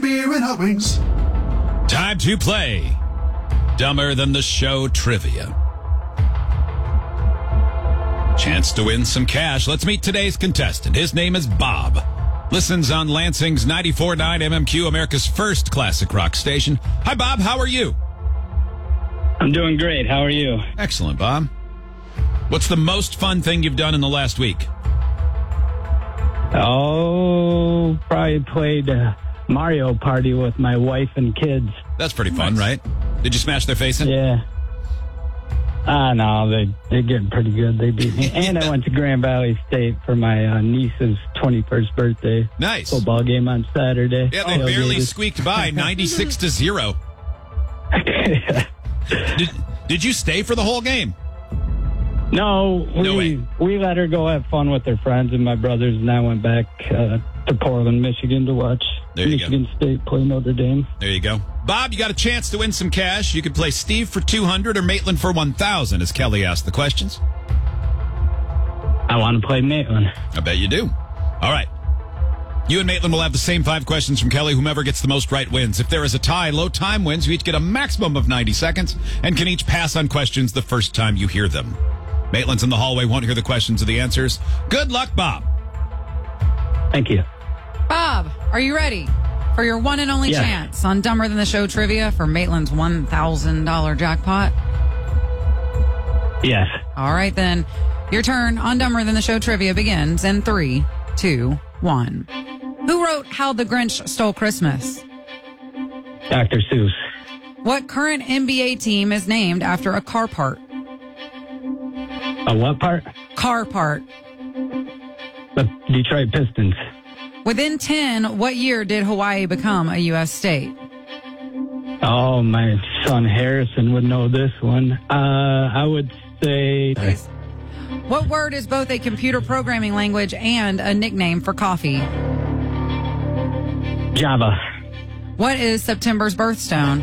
beer and hot wings. Time to play Dumber Than the Show Trivia. Chance to win some cash. Let's meet today's contestant. His name is Bob. Listens on Lansing's 94.9 MMQ, America's first classic rock station. Hi, Bob. How are you? I'm doing great. How are you? Excellent, Bob. What's the most fun thing you've done in the last week? Oh, probably played Mario Party with my wife and kids. That's pretty fun, right? Did you smash their face in? Yeah. No, they get pretty good. They beat me. And I went to Grand Valley State for my niece's 21st birthday. Nice. Football game on Saturday. Yeah, they barely squeaked by 96-0. Did you stay for the whole game? No, way. We let her go have fun with her friends, and my brothers and I went back to Portland, Michigan to watch Michigan State play Notre Dame. There you go. Bob, you got a chance to win some cash. You could play Steve for $200 or Maitland for $1,000 as Kelly asked the questions. I want to play Maitland. I bet you do. All right. You and Maitland will have the same 5 questions from Kelly. Whomever gets the most right wins. If there is a tie, low time wins. You each get a maximum of 90 seconds and can each pass on questions the first time you hear them. Maitland's in the hallway, won't hear the questions or the answers. Good luck, Bob. Thank you. Bob, are you ready for your one and only chance on Dumber Than the Show Trivia for Maitland's $1,000 jackpot? Yes. All right, then. Your turn on Dumber Than the Show Trivia begins in 3, 2, 1. Who wrote How the Grinch Stole Christmas? Dr. Seuss. What current NBA team is named after a car part? A what part? Car part. The Detroit Pistons. Within 10, what year did Hawaii become a U.S. state? Oh, my son Harrison would know this one. I would say... What word is both a computer programming language and a nickname for coffee? Java. What is September's birthstone?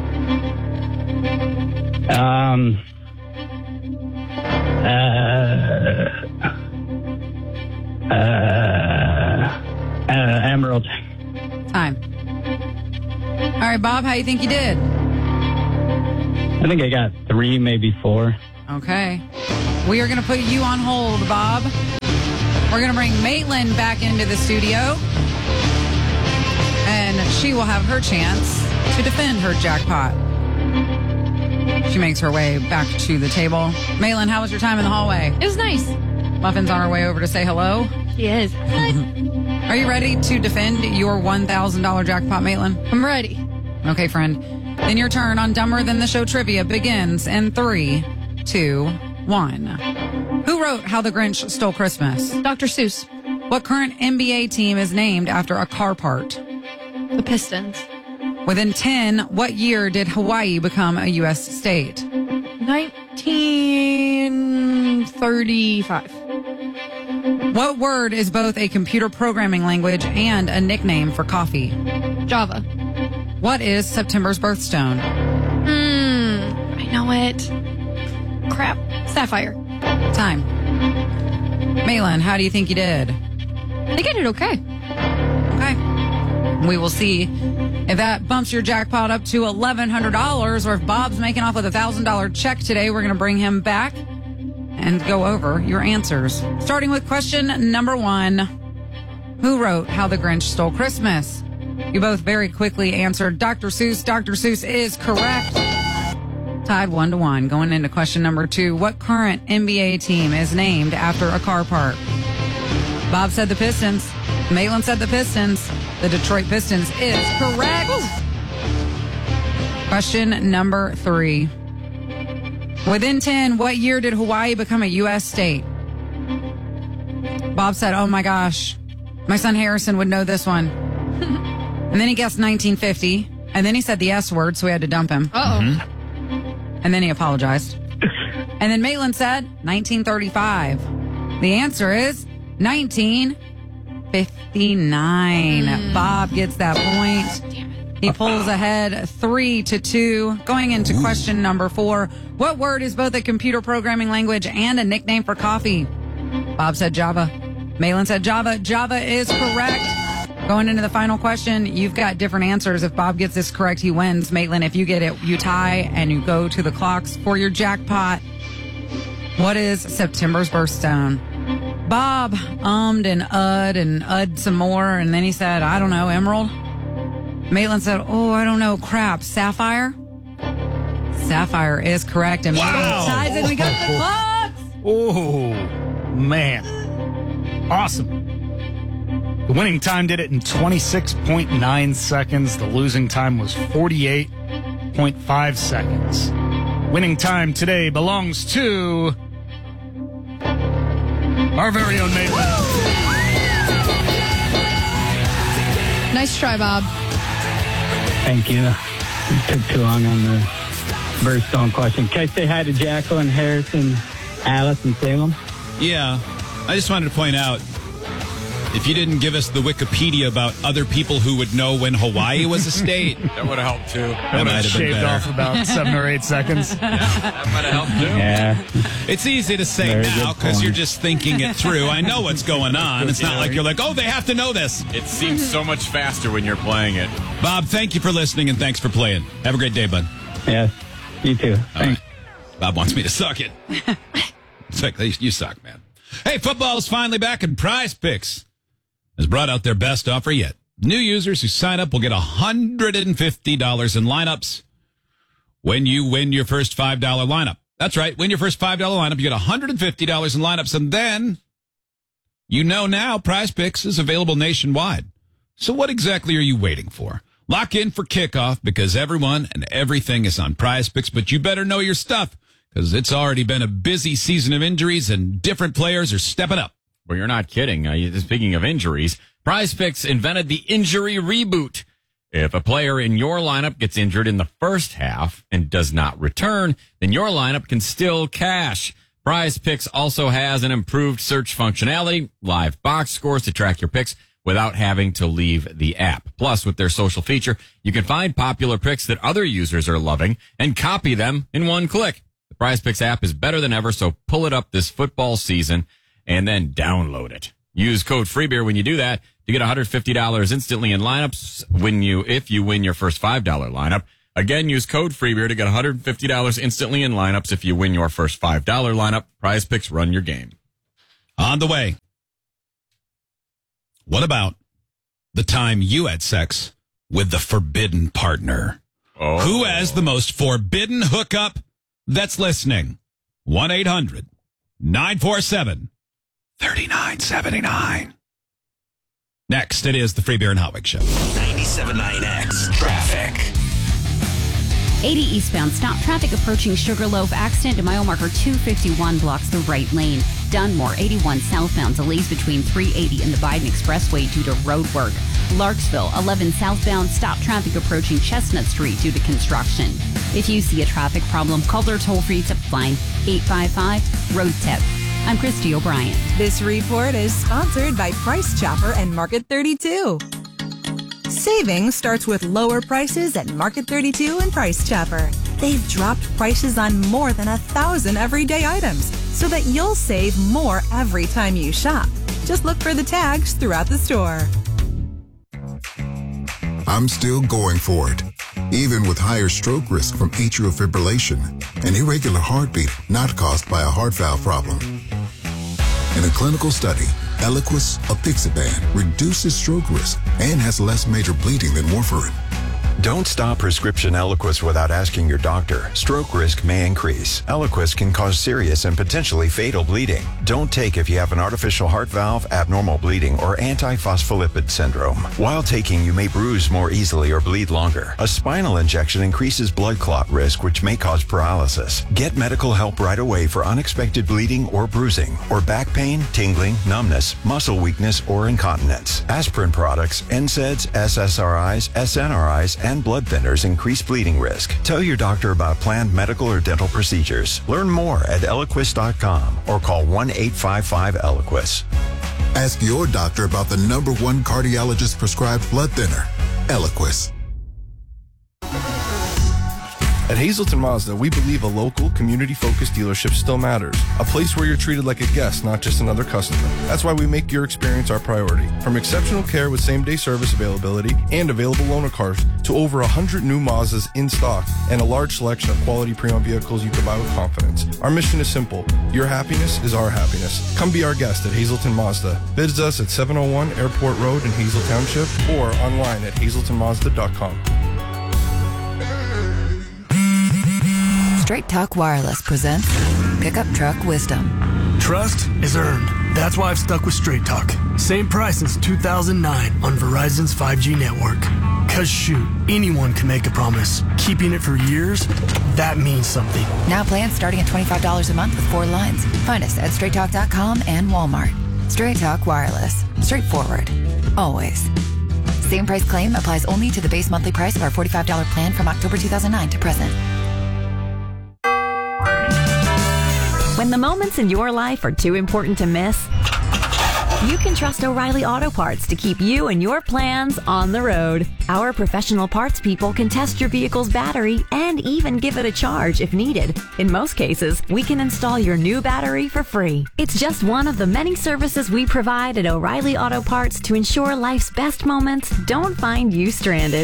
Emerald. Time. All right, Bob, how you think you did? I think I got 3, maybe 4. Okay. We are going to put you on hold, Bob. We're going to bring Maitland back into the studio. And she will have her chance to defend her jackpot. She makes her way back to the table. Maitland, how was your time in the hallway? It was nice. Muffin's on her way over to say hello. She is. Are you ready to defend your $1,000 jackpot, Maitland? I'm ready. Okay, friend. Then your turn on Dumber Than the Show Trivia begins in 3, 2, 1. Who wrote How the Grinch Stole Christmas? Dr. Seuss. What current NBA team is named after a car part? The Pistons. Within 10, what year did Hawaii become a U.S. state? 1935. What word is both a computer programming language and a nickname for coffee? Java. What is September's birthstone? I know it. Crap. Sapphire. Time. Maitland, how do you think you did? I think I did okay. Okay. We will see if that bumps your jackpot up to $1,100 or if Bob's making off with a $1,000 check today. We're going to bring him back and go over your answers. Starting with question number 1. Who wrote How the Grinch Stole Christmas? You both very quickly answered Dr. Seuss. Dr. Seuss is correct. Tied 1-1. Going into question number 2. What current NBA team is named after a car part? Bob said the Pistons. Maitland said the Pistons. The Detroit Pistons is correct. Question number 3. Within 10, what year did Hawaii become a U.S. state? Bob said, oh my gosh, my son Harrison would know this one. And then he guessed 1950. And then he said the S word, so we had to dump him. Uh-oh. And then he apologized. And then Maitland said 1935. The answer is 1959. Bob gets that point. Damn it. He pulls ahead 3-2. Going into question number 4. What word is both a computer programming language and a nickname for coffee? Bob said Java. Maitland said Java. Java is correct. Going into the final question, you've got different answers. If Bob gets this correct, he wins. Maitland, if you get it, you tie and you go to the clocks for your jackpot. What is September's birthstone? Bob ummed and udded some more, and then he said, I don't know, emerald? Maitland said, oh, I don't know, crap, sapphire? Sapphire is correct, and Maitland ties and we go to the clocks! Oh, man. Awesome. The winning time did it in 26.9 seconds. The losing time was 48.5 seconds. Winning time today belongs to our very own Maitland. Nice try, Bob. Thank you. It took too long on the birthstone question. Can I say hi to Jacqueline, Harrison, Alice, and Salem? Yeah. I just wanted to point out, if you didn't give us the Wikipedia about other people who would know when Hawaii was a state, that would have helped too. That might have shaved off about 7 or 8 seconds. That might have helped too. Yeah. It's easy to say Very now good because point. you're just thinking it through. I know what's going on. It's not like you're like, oh, they have to know this. It seems so much faster when you're playing it. Bob, thank you for listening and thanks for playing. Have a great day, bud. Yes. You too. All Thanks. right. Bob wants me to suck it. It's like, you suck, man. Hey, football is finally back, and Prize Picks has brought out their best offer yet. New users who sign up will get $150 in lineups when you win your first $5 lineup. That's right. Win your first $5 lineup, you get $150 in lineups, and then you know now Prize Picks is available nationwide. So what exactly are you waiting for? Lock in for kickoff because everyone and everything is on Prize Picks, but you better know your stuff because it's already been a busy season of injuries and different players are stepping up. Well, you're not kidding. Speaking of injuries, Prize Picks invented the injury reboot. If a player in your lineup gets injured in the first half and does not return, then your lineup can still cash. Prize Picks also has an improved search functionality, live box scores to track your picks without having to leave the app. Plus, with their social feature, you can find popular picks that other users are loving and copy them in one click. The Prize Picks app is better than ever, so pull it up this football season and then download it. Use code FREEBEER when you do that to get $150 instantly in lineups if you win your first $5 lineup. Again, use code FREEBEER to get $150 instantly in lineups if you win your first $5 lineup. Prize Picks, run your game. On the way. What about the time you had sex with the forbidden partner? Oh. Who has the most forbidden hookup that's listening? 1-800-947-3979. Next, it is the Free Beer and Hot Wig Show. 97.9X Traffic. 80 eastbound, stop traffic approaching Sugarloaf. Accident at mile marker 251 blocks the right lane. Dunmore, 81 southbound, delays between 380 and the Biden Expressway due to road work. Larksville, 11 southbound, stop traffic approaching Chestnut Street due to construction. If you see a traffic problem, call their toll-free tip line 855-ROAD-TIP. I'm Christy O'Brien. This report is sponsored by Price Chopper and Market 32. Saving starts with lower prices at Market 32 and Price Chopper. They've dropped prices on more than 1,000 everyday items so that you'll save more every time you shop. Just look for the tags throughout the store. I'm still going for it, even with higher stroke risk from atrial fibrillation, an irregular heartbeat not caused by a heart valve problem. In a clinical study, Eliquis, apixaban, reduces stroke risk and has less major bleeding than warfarin. Don't stop prescription Eliquis without asking your doctor. Stroke risk may increase. Eliquis can cause serious and potentially fatal bleeding. Don't take if you have an artificial heart valve, abnormal bleeding, or antiphospholipid syndrome. While taking, you may bruise more easily or bleed longer. A spinal injection increases blood clot risk, which may cause paralysis. Get medical help right away for unexpected bleeding or bruising, or back pain, tingling, numbness, muscle weakness, or incontinence. Aspirin products, NSAIDs, SSRIs, SNRIs, and blood thinners increase bleeding risk. Tell your doctor about planned medical or dental procedures. Learn more at Eliquis.com or call 1-855-ELIQUIS. Ask your doctor about the #1 cardiologist prescribed blood thinner, Eliquis. At Hazelton Mazda, we believe a local, community-focused dealership still matters. A place where you're treated like a guest, not just another customer. That's why we make your experience our priority. From exceptional care with same-day service availability and available loaner cars to over 100 new Mazdas in stock and a large selection of quality pre-owned vehicles you can buy with confidence. Our mission is simple. Your happiness is our happiness. Come be our guest at Hazelton Mazda. Visit us at 701 Airport Road in Hazel Township or online at hazeltonmazda.com. Straight Talk Wireless presents Pickup Truck Wisdom. Trust is earned. That's why I've stuck with Straight Talk. Same price since 2009 on Verizon's 5G network. Cause shoot, anyone can make a promise. Keeping it for years, that means something. Now plans starting at $25 a month with 4 lines. Find us at straighttalk.com and Walmart. Straight Talk Wireless. Straightforward. Always. Same price claim applies only to the base monthly price of our $45 plan from October 2009 to present. When the moments in your life are too important to miss, you can trust O'Reilly Auto Parts to keep you and your plans on the road. Our professional parts people can test your vehicle's battery and even give it a charge if needed. In most cases, we can install your new battery for free. It's just one of the many services we provide at O'Reilly Auto Parts to ensure life's best moments don't find you stranded.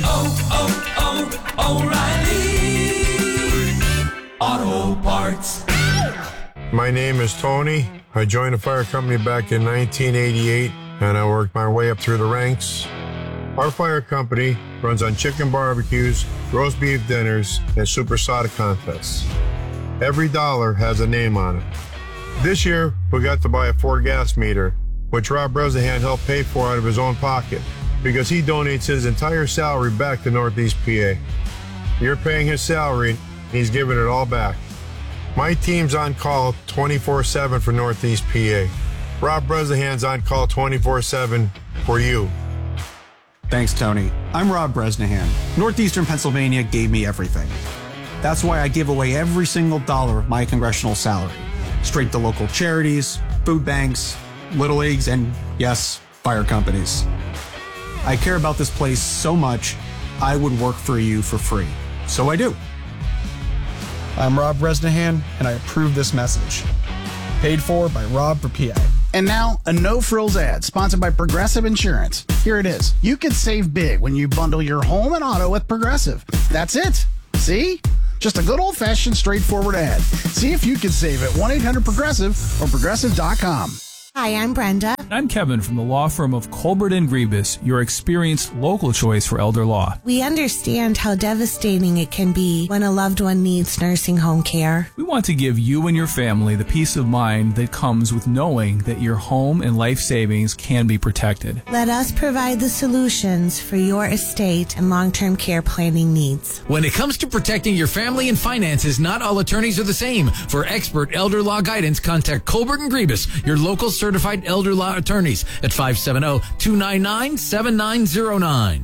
O'Reilly Auto Parts. My name is Tony. I joined the fire company back in 1988, and I worked my way up through the ranks. Our fire company runs on chicken barbecues, roast beef dinners, and supersonic contests. Every dollar has a name on it. This year, we got to buy a Ford gas meter, which Rob Bresnahan helped pay for out of his own pocket, because he donates his entire salary back to Northeast PA. You're paying his salary, and he's giving it all back. My team's on call 24/7 for Northeast PA. Rob Bresnahan's on call 24/7 for you. Thanks, Tony. I'm Rob Bresnahan. Northeastern Pennsylvania gave me everything. That's why I give away every single dollar of my congressional salary, straight to local charities, food banks, little leagues, and yes, fire companies. I care about this place so much, I would work for you for free. So I do. I'm Rob Bresnahan, and I approve this message. Paid for by Rob for PA. And now, a no-frills ad sponsored by Progressive Insurance. Here it is. You can save big when you bundle your home and auto with Progressive. That's it. See? Just a good old-fashioned, straightforward ad. See if you can save at 1-800-PROGRESSIVE or Progressive.com. Hi, I'm Brenda. I'm Kevin from the law firm of Colbert & Griebus, your experienced local choice for elder law. We understand how devastating it can be when a loved one needs nursing home care. We want to give you and your family the peace of mind that comes with knowing that your home and life savings can be protected. Let us provide the solutions for your estate and long-term care planning needs. When it comes to protecting your family and finances, not all attorneys are the same. For expert elder law guidance, contact Colbert & Griebus, your local certified elder law attorneys at 570-299-7909.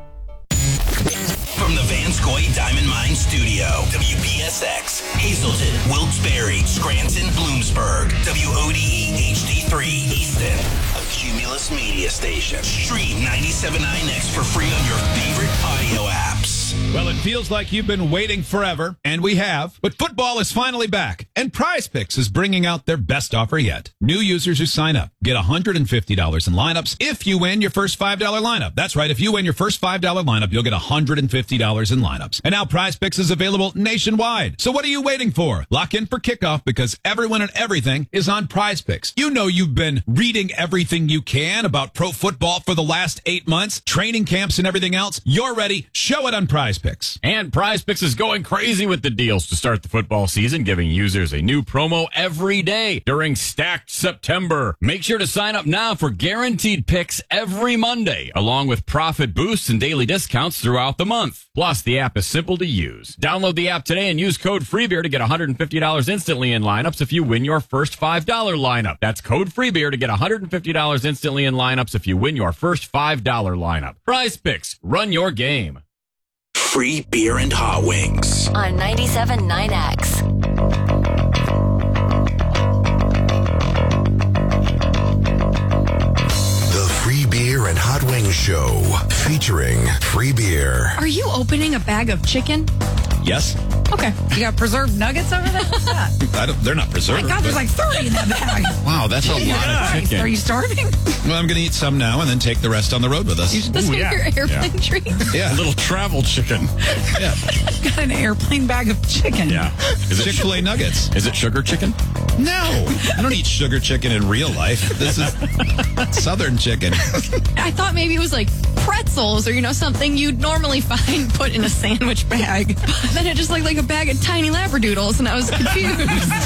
From the Vanscoy Diamond Mine Studio, WPSX, Hazleton, Wilkes-Barre, Scranton, Bloomsburg, WODE HD3 Easton, a Cumulus media station. Stream 97.9X for free on your favorite audio apps. Well, it feels like you've been waiting forever, and we have, but football is finally back, and Prize Picks is bringing out their best offer yet. New users who sign up get $150 in lineups if you win your first $5 lineup. That's right, if you win your first $5 lineup, you'll get $150 in lineups. And now Prize Picks is available nationwide. So what are you waiting for? Lock in for kickoff because everyone and everything is on Prize Picks. You know you've been reading everything you can about pro football for the last 8 months, training camps and everything else. You're ready. Show it on Prize Picks. And Prize Picks is going crazy with the deals to start the football season, giving users a new promo every day during Stacked September. Make sure to sign up now for guaranteed picks every Monday, along with profit boosts and daily discounts throughout the month. Plus, the app is simple to use. Download the app today and use code FREEBEER to get $150 instantly in lineups if you win your first $5 lineup. That's code FREEBEER to get $150 instantly in lineups if you win your first $5 lineup. Prize Picks. Run your game. Free beer and hot wings. On 97.9X. Free Beer and Hot Wings Show featuring free beer. Are you opening a bag of chicken? Yes. Okay. You got preserved nuggets over there? What's that? They're not Oh preserved. my God, there's but- like 30 in that bag. Wow, that's a lot of chicken. Are you starving? Well, I'm going to eat some now and then take the rest on the road with us. This is your airplane treat. Yeah. A little travel chicken. Yeah. Got an airplane bag of chicken. Yeah. Is it Chick-fil-A nuggets. Is it sugar chicken? No. I don't eat sugar chicken in real life. This is Southern chicken. I thought maybe it was like pretzels or, something you'd normally find put in a sandwich bag. But then it just looked like a bag of tiny Labradoodles, and I was confused.